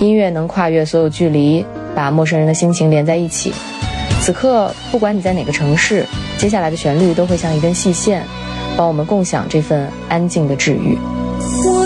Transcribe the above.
音乐能跨越所有距离，把陌生人的心情连在一起。此刻，不管你在哪个城市，接下来的旋律都会像一根细线，帮我们共享这份安静的治愈。